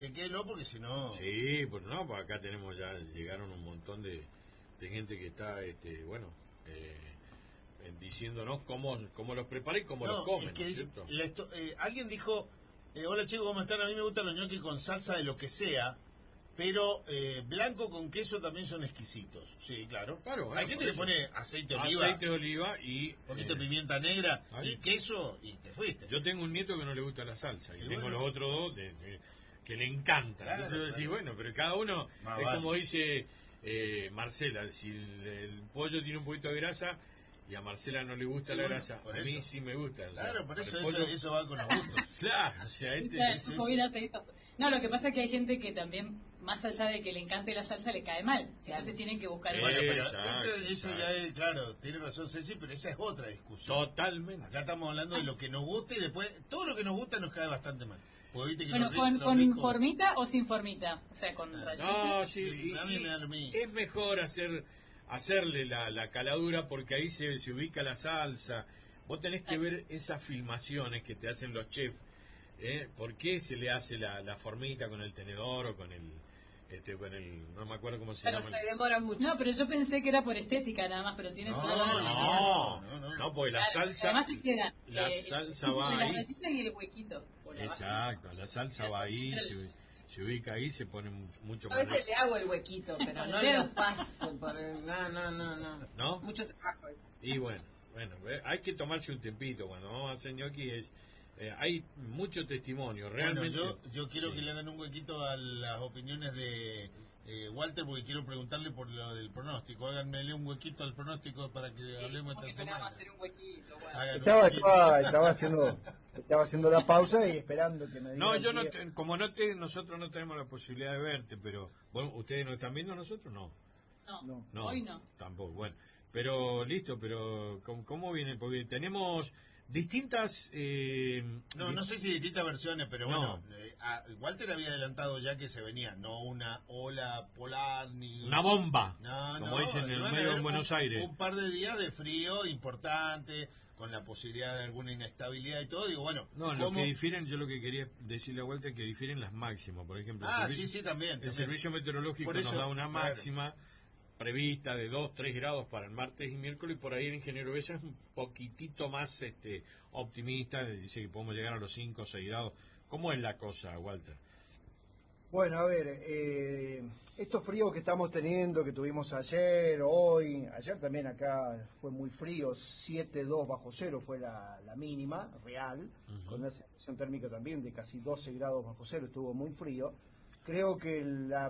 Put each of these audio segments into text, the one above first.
Que quede no, porque si no... Sí, pues no, pues acá tenemos ya, llegaron un montón de gente que está, bueno, diciéndonos cómo los prepara y cómo los No, es comen, ¿no que es cierto? alguien dijo, hola chicos, ¿cómo están? A mí me gustan los ñoquis con salsa de lo que sea, pero blanco con queso también son exquisitos. Sí, claro. Claro, bueno, Hay gente por que eso. pone aceite de oliva, Aceite de oliva y... un poquito de pimienta negra ahí. y queso y te fuiste. Yo tengo un nieto que no le gusta la salsa y Y tengo bueno. los otros dos que le encanta. Claro, Entonces yo decís, claro. bueno, pero cada uno Más es vale. como dice Marcela, si el pollo tiene un poquito de grasa y a Marcela no le gusta Y la bueno, grasa, por a mí eso. sí me gusta. O sea, Claro, por eso el pollo- eso va con los gustos. Claro, o sea, Sí, sí. No, lo que pasa es que hay gente que también, más allá de que le encante la salsa, le cae mal. Entonces tienen que buscar... Bueno, pero Exacto, eso ya es, claro, tiene razón Ceci, pero esa es otra discusión. totalmente. Acá estamos hablando de lo que nos gusta y después todo lo que nos gusta nos cae bastante mal. Porque viste que Bueno, lo con rico- formita o sin formita. O sea, con rayitas. No, sí, A mí me da lo mismo. es mejor hacerle la caladura porque ahí se ubica la salsa. Vos tenés que ver esas filmaciones que te hacen los chefs. ¿Por qué se le hace la formita con el tenedor o con el no me acuerdo cómo se Pero llama? se demora mucho. No, pero yo pensé que era por estética nada más, pero tiene No, toda la... No, porque la Claro, salsa además te queda, la salsa va la ahí. rayita y el huequito. por abajo. Exacto, la salsa va ahí, se ubica ahí, se pone mucho A más veces le hago el huequito, pero no Pero- lo paso por el... No. ¿no? Mucho trabajo es. Y bueno, hay que tomarse un tempito cuando vamos a hacer ñoqui. Hay mucho testimonio, realmente. Bueno, yo quiero Sí. que le hagan un huequito a las opiniones de Walter porque quiero preguntarle por lo del pronóstico. Háganmele un huequito al pronóstico para que hablemos esta semana. un huequito. Hagan un Estaba, huequito. estaba haciendo la pausa y esperando que me No, digan yo no, que- como nosotros no tenemos la posibilidad de verte, pero bueno, ustedes nos están viendo, nosotros no. No, No, hoy no. tampoco. Bueno, pero listo, pero ¿cómo viene? Porque tenemos distintas... No sé si distintas versiones, pero No. bueno, Walter había adelantado ya que se venía, no una ola polar ni... una bomba, No, como dicen en el iban a medio haber de Buenos Aires. Un par de días de frío importante, con la posibilidad de alguna inestabilidad y todo. Digo, bueno, No, lo ¿cómo? que difieren, yo lo que quería decirle a vuelta es que difieren las máximas. Por ejemplo, Sí, también. el también. servicio meteorológico Por nos eso, da una claro. máxima prevista de 2-3 grados para el martes y miércoles, y por ahí el ingeniero Bella es un poquitito más optimista, dice que podemos llegar a los 5-6 grados. ¿Cómo es la cosa, Walter? Bueno, a ver, estos fríos que estamos teniendo, que tuvimos ayer, hoy, ayer también acá fue muy frío, 7,2 bajo cero fue la mínima real, con una sensación térmica también de casi 12 grados bajo cero, estuvo muy frío. Creo que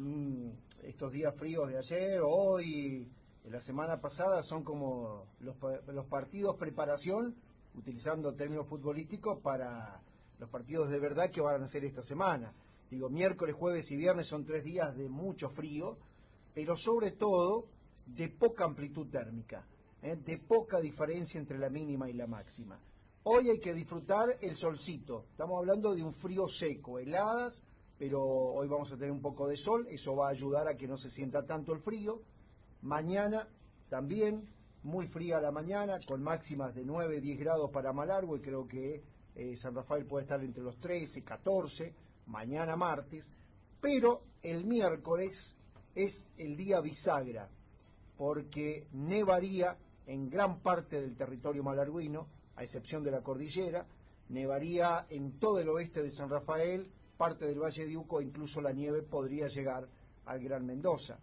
estos días fríos de ayer, hoy, de la semana pasada, son como los partidos preparación, utilizando términos futbolísticos, para los partidos de verdad que van a ser esta semana. Digo, miércoles, jueves y viernes son 3 días de mucho frío, pero sobre todo de poca amplitud térmica, de poca diferencia entre la mínima y la máxima. Hoy hay que disfrutar el solcito, estamos hablando de un frío seco, heladas, pero hoy vamos a tener un poco de sol, eso va a ayudar a que no se sienta tanto el frío. Mañana también, muy fría la mañana, con máximas de 9-10 grados para Malargüe, creo que San Rafael puede estar entre los 13, 14, mañana martes, pero el miércoles es el día bisagra, porque nevaría en gran parte del territorio malarguino, a excepción de la cordillera, nevaría en todo el oeste de San Rafael, parte del Valle de Uco, incluso la nieve podría llegar al Gran Mendoza.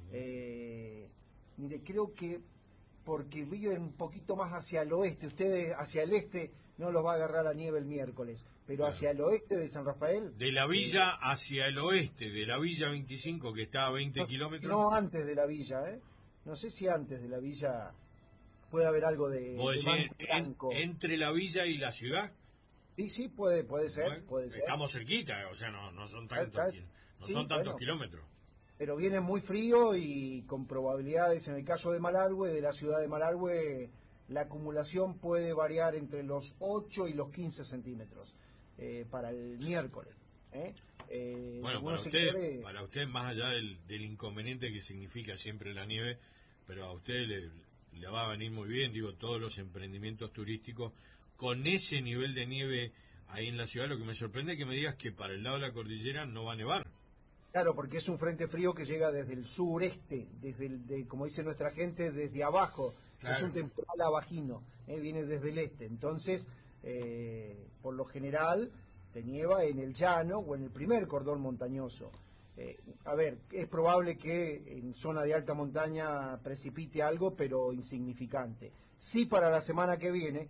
Mire, creo que porque viven un poquito más hacia el oeste, ustedes hacia el este no los va a agarrar la nieve el miércoles, pero Claro. hacia el oeste de San Rafael... De la villa hacia el oeste, de la villa 25, que está a 20 kilómetros. No antes de la villa, ¿eh? No sé si antes de la villa puede haber algo de ¿Vos decís manto blanco. entre la villa y la ciudad? Sí, puede ser, Bueno, puede ser. Estamos cerquita, o sea, no son tantos, Claro. no Sí, son tantos bueno. kilómetros. Pero viene muy frío y con probabilidades, en el caso de Malargüe, de la ciudad de Malargüe, la acumulación puede variar entre los 8 y los 15 centímetros para el miércoles. Bueno, Algunos sectores- para usted, más allá del inconveniente que significa siempre la nieve, pero a usted le va a venir muy bien, digo, todos los emprendimientos turísticos con ese nivel de nieve ahí en la ciudad. Lo que me sorprende es que me digas que para el lado de la cordillera no va a nevar. Claro, porque es un frente frío que llega desde el sureste, como dice nuestra gente, desde abajo. Claro. Es un temporal abajino, viene desde el este. Entonces, por lo general, te nieva en el llano o en el primer cordón montañoso. A ver, es probable que en zona de alta montaña precipite algo, pero insignificante. Sí para la semana que viene,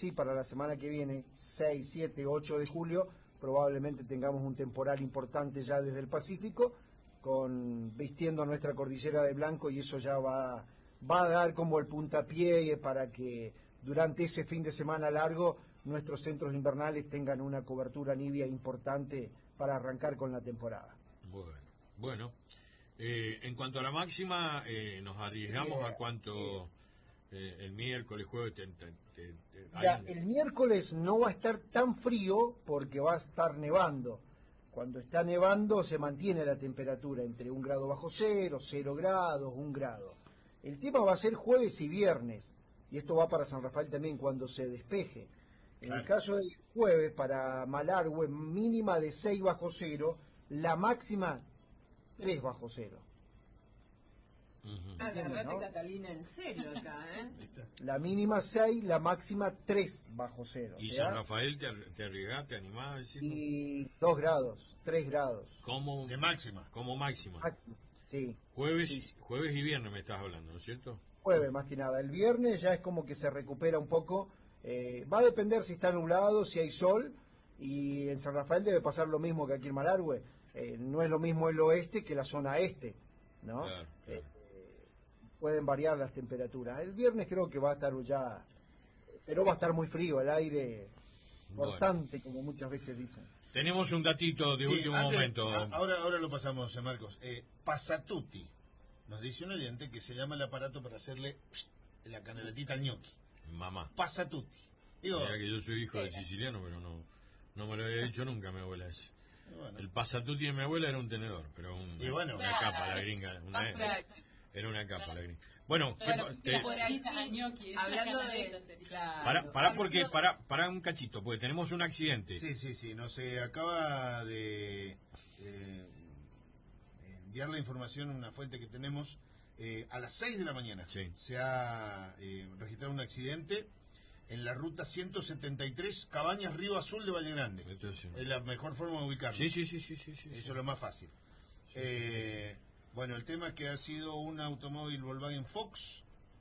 6, 7, 8 de julio, probablemente tengamos un temporal importante ya desde el Pacífico, vistiendo a nuestra cordillera de blanco, y eso ya va a dar como el puntapié para que durante ese fin de semana largo nuestros centros invernales tengan una cobertura nibia importante para arrancar con la temporada. Bueno. En cuanto a la máxima, nos arriesgamos a cuánto el miércoles, jueves. El miércoles no va a estar tan frío porque va a estar nevando. Cuando está nevando se mantiene la temperatura entre 1 grado bajo cero, 0 grados, 1 grado. El tema va a ser jueves y viernes, y esto va para San Rafael también cuando se despeje. En el caso del jueves, para Malargüe, mínima de 6 bajo cero, la máxima 3 bajo cero. Agarrate, ¿no? Catalina, en serio acá, ¿eh? La mínima 6, la máxima 3 bajo cero. ¿Y o sea, San Rafael te arriesgás, te animás a decirlo? y 2 grados, 3 grados. Como De máxima. máxima. Máximo, sí. Jueves Sí. y viernes me estás hablando, ¿no es cierto? Jueves más que nada. El viernes ya es como que se recupera un poco. Va a depender si está nublado, si hay sol. Y en San Rafael debe pasar lo mismo que aquí en Malargüe. No es lo mismo el oeste que la zona este, ¿no? Claro. Pueden variar las temperaturas. El viernes creo que va a estar ya, pero va a estar muy frío, el aire cortante, como muchas veces dicen. Tenemos un datito de Sí, último antes- momento. Ahora lo pasamos, Marcos. Pasatuti. Nos dice un oyente que se llama el aparato para hacerle la canaletita al ñoqui. Mamá. Pasatuti. Digo, Mira que yo soy hijo de siciliano, pero no me lo había dicho nunca mi abuela eso. bueno. El pasatuti de mi abuela era un tenedor, pero Y bueno. una capa la gringa. Era una capa la gringa. Bueno, por ahí, hablando de... Claro. para un cachito, porque tenemos un accidente. Sí, no se acaba de enviar la información a una fuente que tenemos. A las 6 de la mañana Sí. se ha registrado un accidente en la ruta 173, Cabañas, Río Azul de Valle Grande. Entonces, Es la mejor forma de ubicarlo. sí. Eso es lo más fácil. Bueno, el tema es que ha sido un automóvil Volkswagen Fox.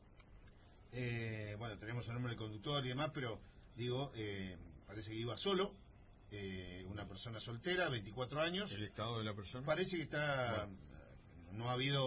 Bueno, tenemos el nombre del conductor y demás, pero digo, parece que iba solo. Una persona soltera, 24 años. El estado de la persona. Parece que está... No ha habido,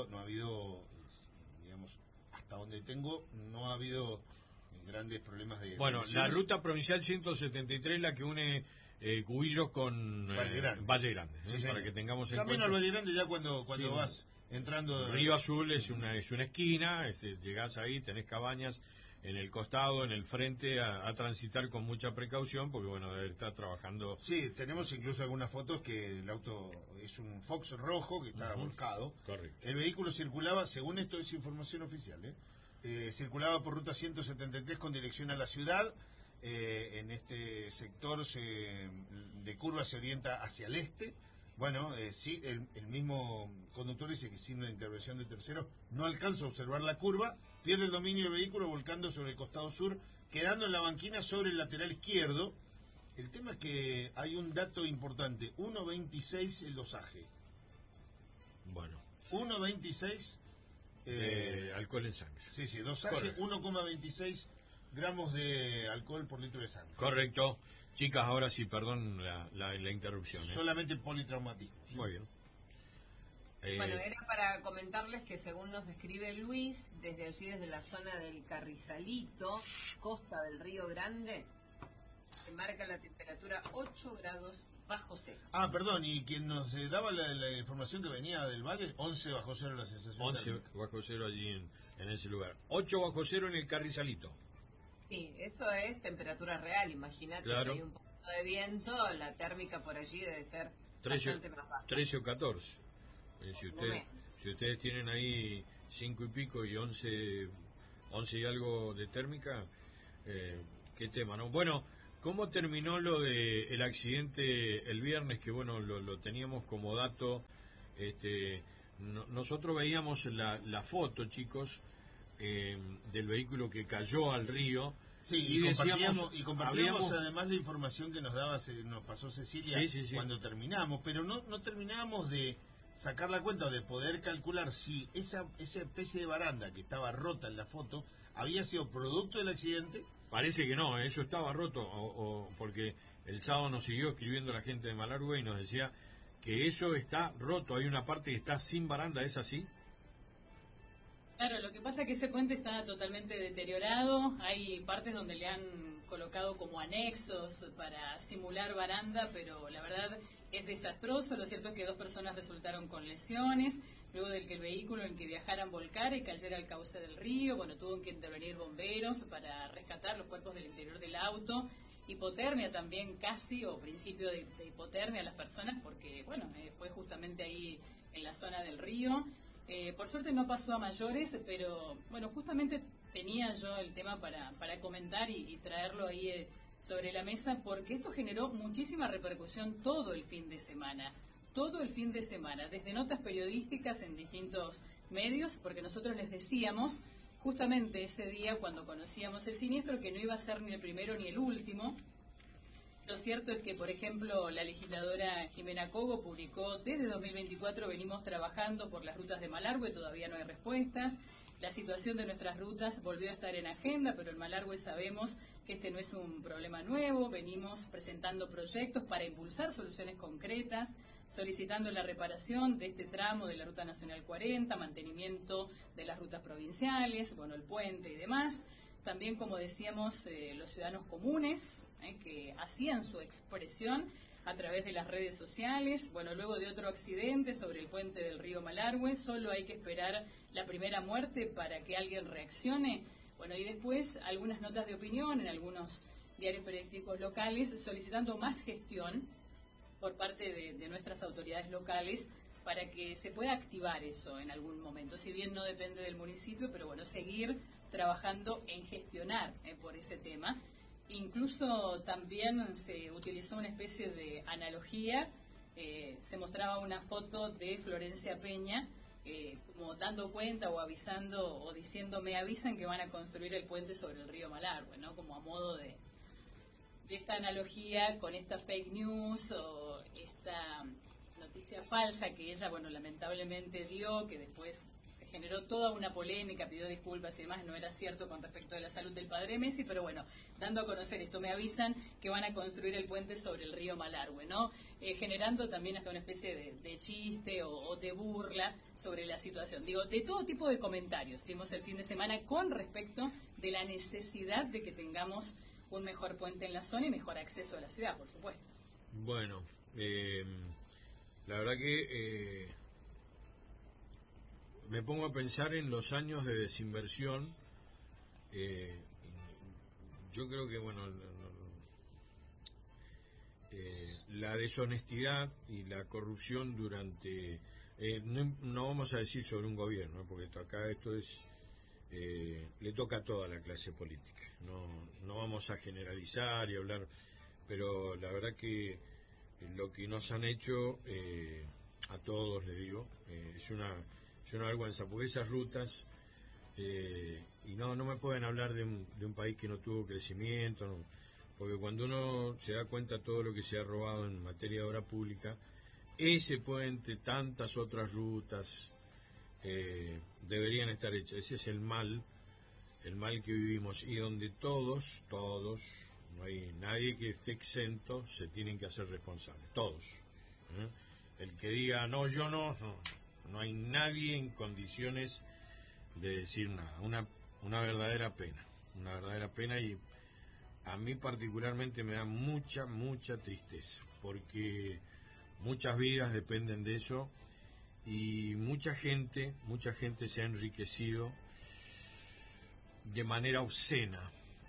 digamos, hasta donde tengo, no ha habido grandes problemas de... Bueno, la emisiones. ruta provincial 173, la que une Cubillos con Valle Grande. ¿eh? Sí, Para sí. que tengamos en Camino cuenta. al Valle Grande ya cuando Sí. vas entrando... Río Azul es una esquina, llegás ahí, tenés cabañas en el costado, en el frente, a transitar con mucha precaución, porque bueno, debe estar trabajando. Sí, tenemos incluso algunas fotos que el auto es un Fox rojo que está volcado. Correcto. El vehículo circulaba, según esto es información oficial, circulaba por ruta 173 con dirección a la ciudad. En este sector de curva se orienta hacia el este. Bueno, sí, el mismo conductor dice que sin la intervención de terceros no alcanza a observar la curva, pierde el dominio del vehículo volcando sobre el costado sur, quedando en la banquina sobre el lateral izquierdo. El tema es que hay un dato importante, 1.26 el dosaje. Bueno, 1.26 alcohol en sangre. sí, dosaje Correcto. 1,26 gramos de alcohol por litro de sangre. Correcto. Chicas, ahora sí, perdón la interrupción. Solamente politraumatismo. ¿Sí? Muy bien. Bueno, era para comentarles que según nos escribe Luis, desde allí, desde la zona del Carrizalito, costa del Río Grande, se marca la temperatura 8 grados bajo cero. Ah, perdón, y quien nos daba la información que venía del valle, 11 bajo cero la sensación 11 térmica. bajo cero allí en ese lugar. 8 bajo cero en el Carrizalito. Sí, eso es temperatura real. Imagínate, Claro. si hay un poquito de viento, la térmica por allí debe ser 13, bastante más baja. 13 o 14. Si ustedes tienen ahí 5 y pico y 11 y algo de térmica, qué tema, ¿no? Bueno, ¿Cómo terminó lo de el accidente el viernes? Que bueno, lo teníamos como dato. Nosotros veíamos la foto, chicos, del vehículo que cayó al río. Sí, y compartíamos además la información que nos pasó Cecilia cuando terminamos, pero no terminábamos de sacar la cuenta o de poder calcular si esa especie de baranda que estaba rota en la foto había sido producto del accidente. Parece que no, eso estaba roto, porque el sábado nos siguió escribiendo la gente de Malargüe y nos decía que eso está roto, hay una parte que está sin baranda, ¿es así? Claro, lo que pasa es que ese puente está totalmente deteriorado, hay partes donde le han colocado como anexos para simular baranda, pero la verdad es desastroso. Lo cierto es que 2 personas resultaron con lesiones, luego de que el vehículo en que viajaran volcara y cayera al cauce del río. Bueno, tuvo que intervenir bomberos para rescatar los cuerpos del interior del auto. Hipotermia también casi, o principio de hipotermia a las personas, porque bueno, fue justamente ahí en la zona del río. Por suerte no pasó a mayores, pero bueno, justamente tenía yo el tema para comentar y traerlo ahí sobre la mesa, porque esto generó muchísima repercusión todo el fin de semana, desde notas periodísticas en distintos medios, porque nosotros les decíamos justamente ese día cuando conocíamos el siniestro que no iba a ser ni el primero ni el último. Lo cierto es que, por ejemplo, la legisladora Jimena Cogo publicó: desde 2024 venimos trabajando por las rutas de Malargüe, todavía no hay respuestas. La situación de nuestras rutas volvió a estar en agenda, pero en Malargüe sabemos que este no es un problema nuevo. Venimos presentando proyectos para impulsar soluciones concretas, solicitando la reparación de este tramo de la Ruta Nacional 40, mantenimiento de las rutas provinciales, bueno, el puente y demás. También, como decíamos, los ciudadanos comunes que hacían su expresión a través de las redes sociales. Bueno, luego de otro accidente sobre el puente del río Malargüe, solo hay que esperar la primera muerte para que alguien reaccione. Bueno, y después algunas notas de opinión en algunos diarios periodísticos locales solicitando más gestión por parte de nuestras autoridades locales para que se pueda activar eso en algún momento. Si bien no depende del municipio, pero bueno, seguir trabajando en gestionar por ese tema. Incluso también se utilizó una especie de analogía, se mostraba una foto de Florencia Peña como dando cuenta o avisando o diciendo: me avisan que van a construir el puente sobre el río Malargüe, ¿no? Como a modo de esta analogía con esta fake news o esta noticia falsa que ella, bueno, lamentablemente dio, que después se generó toda una polémica, pidió disculpas y demás, no era cierto con respecto a la salud del padre Messi, pero bueno, dando a conocer esto: me avisan que van a construir el puente sobre el río Malargüe, ¿no? Generando también hasta una especie de chiste o de burla sobre la situación. Digo, de todo tipo de comentarios vimos el fin de semana con respecto de la necesidad de que tengamos un mejor puente en la zona y mejor acceso a la ciudad, por supuesto. Bueno, la verdad que me pongo a pensar en los años de desinversión. Yo creo que, bueno, la deshonestidad y la corrupción durante... no vamos a decir sobre un gobierno, porque acá esto es... le toca a toda la clase política. No vamos a generalizar y hablar, pero la verdad que lo que nos han hecho a todos, le digo, es una vergüenza, porque esas rutas y no me pueden hablar de un país que no tuvo crecimiento, no, porque cuando uno se da cuenta todo lo que se ha robado en materia de obra pública, ese puente, tantas otras rutas deberían estar hechas. Ese es el mal que vivimos, y donde todos, no hay nadie que esté exento, se tienen que hacer responsables, todos. El que diga no, yo no hay nadie en condiciones de decir nada. Una verdadera pena, y a mí particularmente me da mucha tristeza, porque muchas vidas dependen de eso, y mucha gente se ha enriquecido de manera obscena,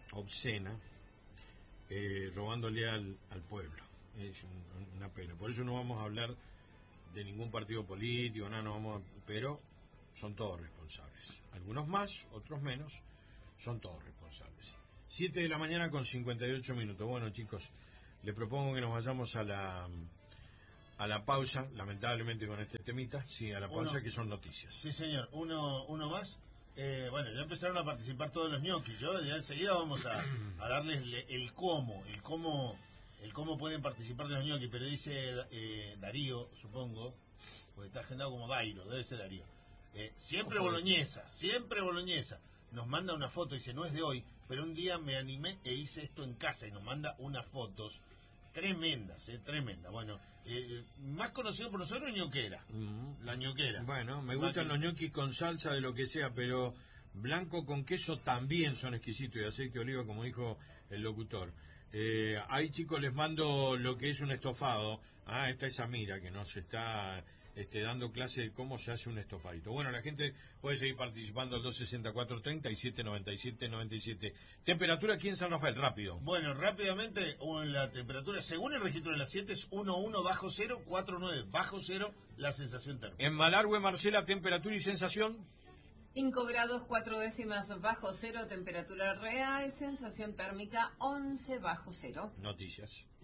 robándole al pueblo. Es una pena. Por eso no vamos a hablar de ningún partido político, pero son todos responsables. Algunos más, otros menos, son todos responsables. 7 de la mañana con 58 minutos. Bueno, chicos, les propongo que nos vayamos a la pausa, lamentablemente con este temita, sí, a la pausa que son noticias. Sí, señor, uno más. Bueno, ya empezaron a participar todos los ñoquis. Yo ya enseguida vamos a darles el cómo pueden participar de los ñoquis. Pero dice Darío, supongo, porque está agendado como Dairo, debe ser Darío. Siempre boloñesa. Nos manda una foto, dice, no es de hoy, pero un día me animé e hice esto en casa y nos manda unas fotos tremendas. Bueno, más conocido por nosotros, ñoquera. La ñoquera. Bueno, me gustan los ñoquis con salsa de lo que sea, pero blanco con queso también son exquisitos, y aceite de oliva, como dijo el locutor. Ahí, chicos, les mando lo que es un estofado. Esta es Amira, que nos está dando clase de cómo se hace un estofadito. Bueno, la gente puede seguir participando al 264-37-97-97. Temperatura aquí en San Rafael, rápido. Bueno, rápidamente, la temperatura, según el registro de las 7, es 1,1 bajo cero, 4,9 bajo cero, la sensación térmica. En Malargüe, Marcela, temperatura y sensación. 5 grados 4 décimas bajo cero, temperatura real, sensación térmica 11 bajo cero. Noticias.